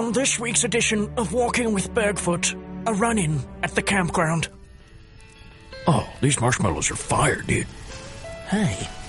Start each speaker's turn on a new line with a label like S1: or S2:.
S1: on this week's edition of Walking with Bergfoot, a run-in at the campground. Oh, these marshmallows are fire, dude.
S2: Hey,